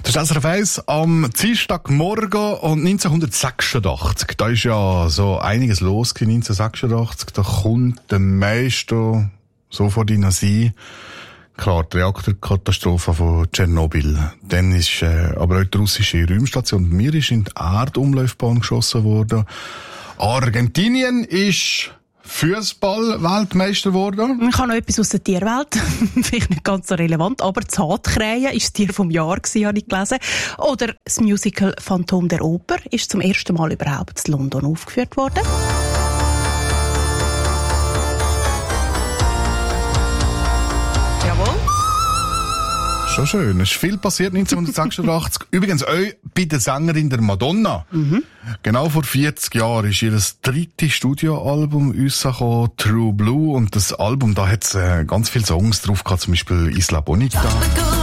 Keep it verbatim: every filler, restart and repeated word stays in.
Das ist S R F eins am Dienstagmorgen und neunzehnhundertsechsundachtzig. Da ist ja so einiges los gewesen, neunzehnhundertsechsundachtzig. Da kommt der Meister so vor deiner See. Klar, die Reaktorkatastrophe von Tschernobyl. Dann ist äh, aber auch die russische Raumstation Mir ist in die Erdumlaufbahn geschossen worden. Argentinien ist Fußball-Weltmeister geworden. Ich habe noch etwas aus der Tierwelt. Vielleicht nicht ganz so relevant, aber Zatkrähen war das Tier vom Jahr, habe ich gelesen. Oder das Musical Phantom der Oper ist zum ersten Mal überhaupt in London aufgeführt worden. Jawohl. Schon schön. Es ist viel passiert neunzehnhundertsechsundachtzig. Übrigens auch bei der Sängerin der Madonna. Mhm. Genau vor vierzig Jahren ist ihr drittes Studioalbum rausgekommen, True Blue. Und das Album, da hat es äh, ganz viele Songs drauf gehabt, zum Beispiel Isla Bonita.